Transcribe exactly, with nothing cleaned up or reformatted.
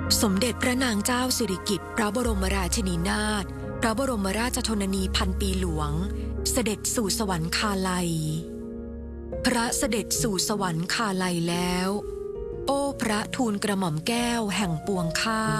สมเด็จพระนางเจ้าสิริกิติ์พระบรมราชินีนาถพระบรมราชชนนีพันปีหลวงเสด็จสู่สวรรคาลัยพระเสด็จสู่สวรรคาลัยแล้วโอ้พระทูลกระหม่อมแก้วแห่งปวงข้า